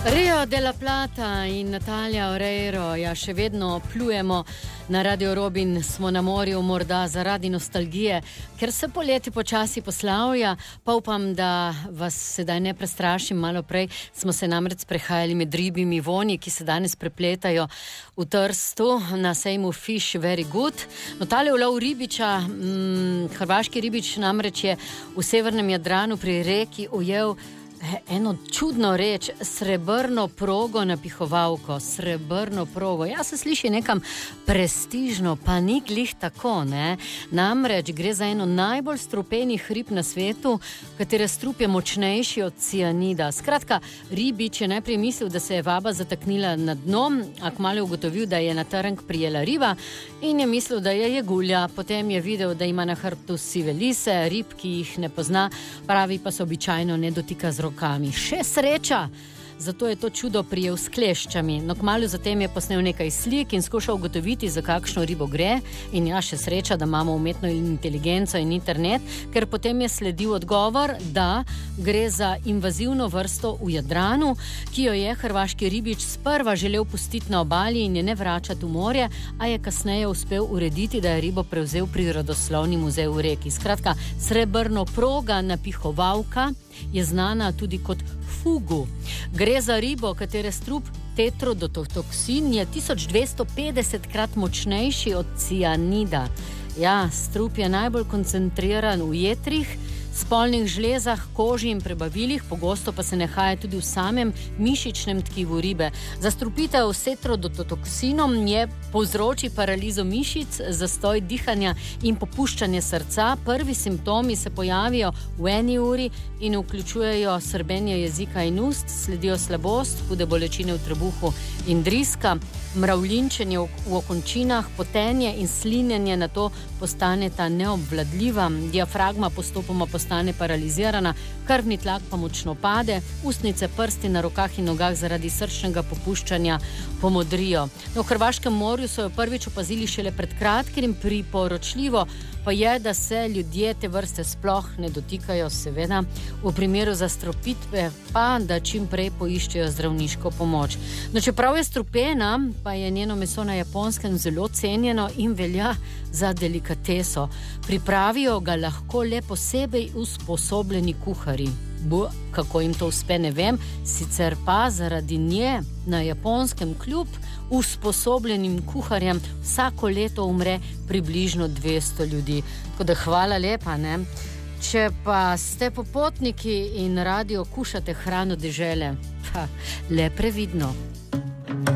Rio della Plata in Natalia Oreiro, ja še vedno plujemo na Radio Robin, smo na morju morda zaradi nostalgije, ker se poleti počasi poslavlja, pa upam, da vas sedaj ne prestrašim. Malo prej smo se namreč sprehajali med ribjimi vonji, ki se danes prepletajo v Trstu na sejmu Fish Very Good. No, tale ulov ribiča, hrvaški ribič namreč je v severnem Jadranu pri reki ujel eno čudno reč, srebrno progo napihovalko, srebrno progo. Ja, se sliši nekam prestižno, pa ni glih tako, ne? Namreč gre za eno najbolj strupenih rib na svetu, katere strup je močnejši od cianida. Skratka, ribič je najprej mislil, da se je vaba zataknila na dno, a kmalu ugotovil, da je na trnk prijela riba in je mislil, da je jegulja. Potem je videl, da ima na hrbtu sive lise, rib, ki jih ne pozna, pravi pa se običajno ne dotika z rokami. Še sreča, zato je to čudo prijel s kleščami. No, kmalu zatem je posnel nekaj slik in skušal ugotoviti, za kakšno ribo gre. In ja, še sreča, da imamo umetno inteligenco in internet, ker potem je sledil odgovor, da gre za invazivno vrsto v Jadranu, ki jo je hrvaški ribič sprva želel pustiti na obali in je ne vračati v morje, a je kasneje uspel urediti, da je ribo prevzel Prirodoslovni muzej v Reki. Skratka, srebrno proga napihovalka je znana tudi kot fugu. Gre za ribo, katere strup tetrodotoksin je 1250-krat močnejši od cianida. Ja, strup je najbolj koncentriran v jetrih, spolnih žlezah, koži in prebavilih, pogosto pa se nahaja tudi v samem mišičnem tkivu ribe. Zastrupitev s tetrodotoksinom je povzroči paralizo mišic, zastoj dihanja in popuščanje srca. Prvi simptomi se pojavijo v 1 uri in vključujejo srbenje jezika in ust, sledijo slabost, hude bolečine v trebuhu in driska, mravljinčenje v okončinah, potenje in slinjenje nato postaneta neobvladljiva, diafragma postopoma postane paralizirana, krvni tlak pa močno pade, ustnice, prsti na rokah in nogah zaradi srčnega popuščanja pomodrijo. No, v Hrvaškem morju so jo prvič opazili šele pred kratkim in priporočljivo pa je, da se ljudje te vrste sploh ne dotikajo, seveda. V primeru zastrupitve pa, da čim prej poiščejo zdravniško pomoč. No, čeprav je strupena, pa je njeno meso na Japonskem zelo cenjeno in velja za delikateso. Pripravijo ga lahko le posebej usposobljeni kuharji. Kako jim to uspe, ne vem, sicer pa zaradi nje na Japonskem kljub usposobljenim kuharjem vsako leto umre približno 200 ljudi. Tako da hvala lepa, ne? Če pa ste popotniki in radi okušate hrano dežele, pa le previdno.